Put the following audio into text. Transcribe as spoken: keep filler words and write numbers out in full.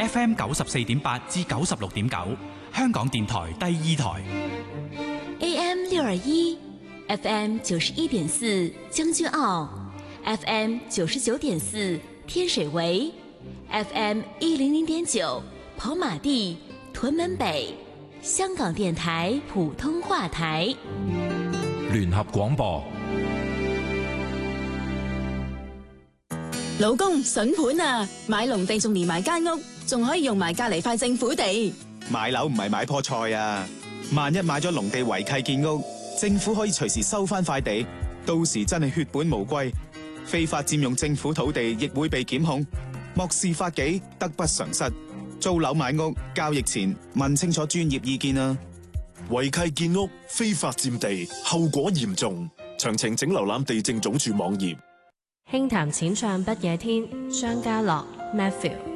F M 九十四點八至九十六點九，香港電台第二台 A M 六二一，F M 九十一點四將軍澳，F M 九十九點四天水圍，F M 一零零點九跑馬地屯門北，香港電台普通話台聯合廣播。 老公筍盤啊，買農地仲連埋間屋，仲可以用埋隔籬塊政府地。 買樓唔係買棵菜啊，萬一買咗農地違契建屋，政府可以隨時收翻塊地，到時真係血本無歸，非法佔用政府土地亦會被檢控，漠視法紀，得不償失。租樓買屋交易前問清楚專業意見啊！ 違契建屋、非法佔地，後果嚴重。詳情請瀏覽地政總署網頁。 輕談淺唱不夜天，張家樂 Matthew。